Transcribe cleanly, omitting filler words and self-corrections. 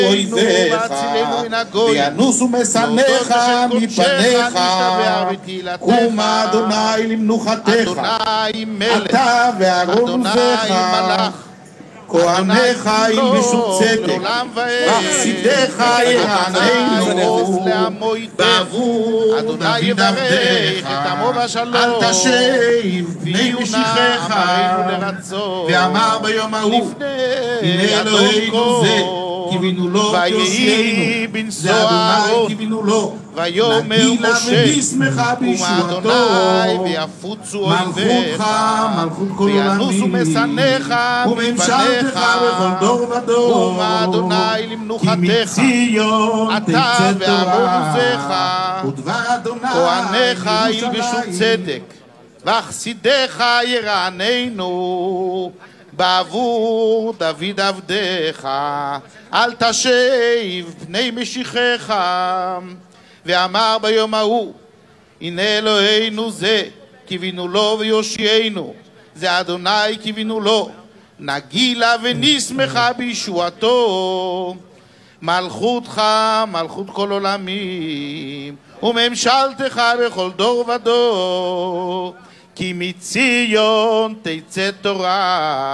אויביך, וינוסו משנאיך מפניך, קום אדוני למנוחתך, אתה ואהרון עוזיך, כהניך ילבשו צדק, וחסידיך ירעננו, בעבור דוד עבדיך, אל תשיב בני משיחך, ואמר ביום ההוא, הנה אלוהינו זה, קיווינו לו ויהי זה אדוני קיווינו לו, נגילה ונשמח בישועתו, מלכותך מלכות כל עולמים, וממשלתך בכל דור ודור, כי מציון תצא תורה, ודבר אדוני כהניך ילבשו צדק, וחסידיך ירעננו, בעבור דוד עבדיך, אל תשיב פני משיחך. ואמר ביום ההוא, הנה אלוהינו זה, קיווינו לו ויושיענו, זה אדוני קיווינו לו, נגילה ונשמחה בישועתו, מלכותך מלכות כל עולמים, וממשלתך בכל דור ודור, כי מציון תצא תורה.